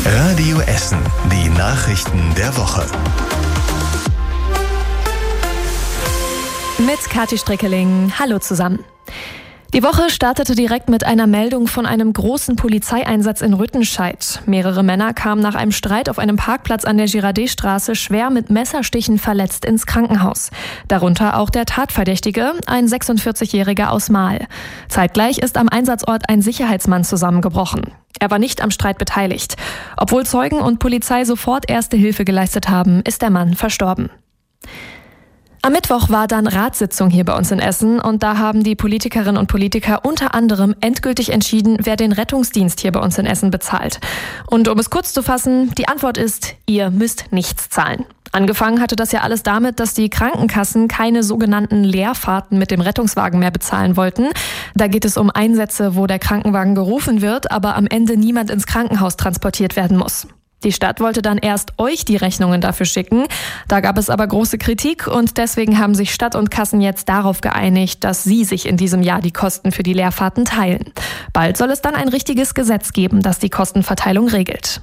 Radio Essen, die Nachrichten der Woche. Mit Kathi Strickeling. Hallo zusammen. Die Woche startete direkt mit einer Meldung von einem großen Polizeieinsatz in Rüttenscheid. Mehrere Männer kamen nach einem Streit auf einem Parkplatz an der Girardet-Straße schwer mit Messerstichen verletzt ins Krankenhaus. Darunter auch der Tatverdächtige, ein 46-Jähriger aus Mahl. Zeitgleich ist am Einsatzort ein Sicherheitsmann zusammengebrochen. Er war nicht am Streit beteiligt. Obwohl Zeugen und Polizei sofort erste Hilfe geleistet haben, ist der Mann verstorben. Am Mittwoch war dann Ratssitzung hier bei uns in Essen und da haben die Politikerinnen und Politiker unter anderem endgültig entschieden, wer den Rettungsdienst hier bei uns in Essen bezahlt. Und um es kurz zu fassen, die Antwort ist, ihr müsst nichts zahlen. Angefangen hatte das ja alles damit, dass die Krankenkassen keine sogenannten Leerfahrten mit dem Rettungswagen mehr bezahlen wollten. Da geht es um Einsätze, wo der Krankenwagen gerufen wird, aber am Ende niemand ins Krankenhaus transportiert werden muss. Die Stadt wollte dann erst euch die Rechnungen dafür schicken. Da gab es aber große Kritik und deswegen haben sich Stadt und Kassen jetzt darauf geeinigt, dass sie sich in diesem Jahr die Kosten für die Leerfahrten teilen. Bald soll es dann ein richtiges Gesetz geben, das die Kostenverteilung regelt.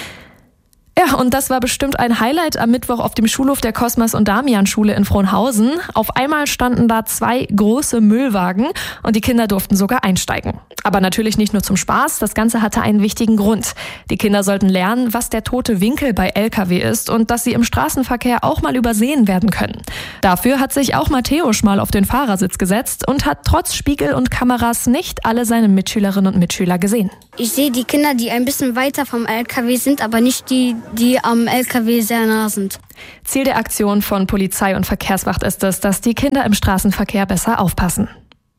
Ja, und das war bestimmt ein Highlight am Mittwoch auf dem Schulhof der Cosmas- und Damian-Schule in Frohnhausen. Auf einmal standen da 2 große Müllwagen und die Kinder durften sogar einsteigen. Aber natürlich nicht nur zum Spaß, das Ganze hatte einen wichtigen Grund. Die Kinder sollten lernen, was der tote Winkel bei LKW ist und dass sie im Straßenverkehr auch mal übersehen werden können. Dafür hat sich auch Matthäus mal auf den Fahrersitz gesetzt und hat trotz Spiegel und Kameras nicht alle seine Mitschülerinnen und Mitschüler gesehen. Ich sehe die Kinder, die ein bisschen weiter vom LKW sind, aber nicht die am LKW sehr nah sind. Ziel der Aktion von Polizei und Verkehrswacht ist es, dass die Kinder im Straßenverkehr besser aufpassen.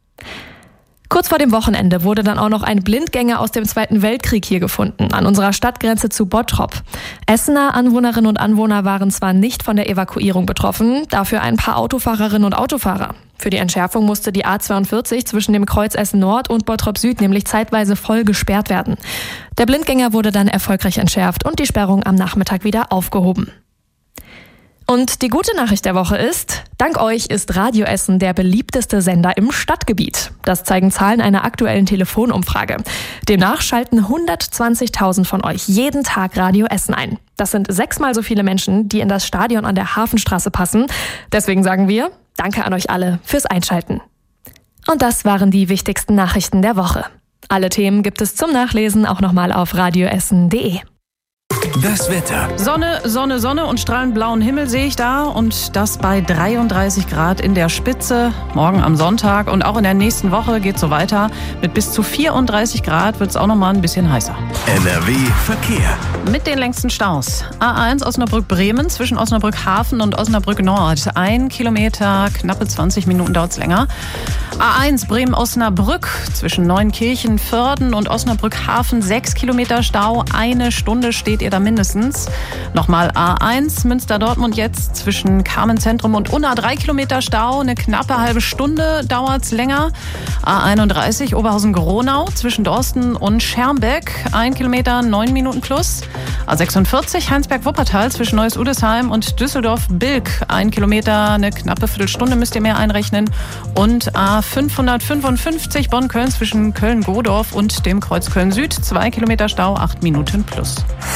Kurz vor dem Wochenende wurde dann auch noch ein Blindgänger aus dem Zweiten Weltkrieg hier gefunden, an unserer Stadtgrenze zu Bottrop. Essener Anwohnerinnen und Anwohner waren zwar nicht von der Evakuierung betroffen, dafür ein paar Autofahrerinnen und Autofahrer. Für die Entschärfung musste die A42 zwischen dem Kreuz Essen Nord und Bottrop Süd nämlich zeitweise voll gesperrt werden. Der Blindgänger wurde dann erfolgreich entschärft und die Sperrung am Nachmittag wieder aufgehoben. Und die gute Nachricht der Woche ist, dank euch ist Radio Essen der beliebteste Sender im Stadtgebiet. Das zeigen Zahlen einer aktuellen Telefonumfrage. Demnach schalten 120.000 von euch jeden Tag Radio Essen ein. Das sind 6-mal so viele Menschen, die in das Stadion an der Hafenstraße passen. Deswegen sagen wir, danke an euch alle fürs Einschalten. Und das waren die wichtigsten Nachrichten der Woche. Alle Themen gibt es zum Nachlesen auch nochmal auf radioessen.de. Das Wetter. Sonne, Sonne, Sonne und strahlend blauen Himmel sehe ich da und das bei 33 Grad in der Spitze. Morgen am Sonntag und auch in der nächsten Woche geht es so weiter. Mit bis zu 34 Grad wird es auch nochmal ein bisschen heißer. NRW Verkehr. Mit den längsten Staus. A1 Osnabrück-Bremen zwischen Osnabrück-Hafen und Osnabrück-Nord. 1 Kilometer, knappe 20 Minuten dauert es länger. A1 Bremen-Osnabrück zwischen Neunkirchen, Vörden und Osnabrück-Hafen. 6 Kilometer Stau, 1 Stunde steht ihr da mindestens. Nochmal A1 Münster-Dortmund jetzt zwischen Carmen-Zentrum und Unna. 3 Kilometer Stau, eine knappe halbe Stunde dauert's länger. A31 Oberhausen-Gronau zwischen Dorsten und Schermbeck. 1 Kilometer, 9 Minuten plus. A46 Heinsberg-Wuppertal zwischen Neuss-Udesheim und Düsseldorf-Bilk. 1 Kilometer, eine knappe Viertelstunde müsst ihr mehr einrechnen. Und A555 Bonn-Köln zwischen Köln-Godorf und dem Kreuz Köln-Süd. 2 Kilometer Stau, 8 Minuten plus.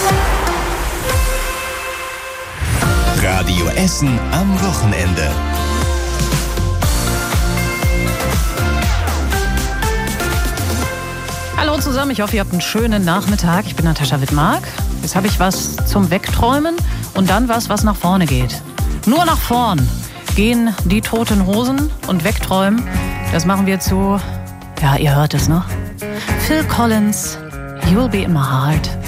Radio Essen am Wochenende. Hallo zusammen, ich hoffe, ihr habt einen schönen Nachmittag. Ich bin Natascha Wittmark. Jetzt habe ich was zum Wegträumen und dann was nach vorne geht. Nur nach vorn gehen die Toten Hosen und wegträumen. Das machen wir zu, ja, ihr hört es noch. Phil Collins, You Will Be in My Heart.